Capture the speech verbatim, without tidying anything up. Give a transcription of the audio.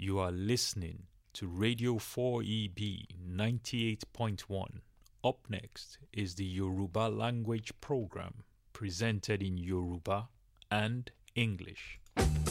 You are listening to Radio four E B ninety-eight point one. Up next is the Yoruba language program presented in Yoruba and English.